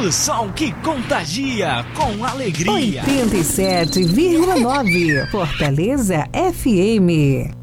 O som que contagia com alegria. 87,9 Fortaleza FM.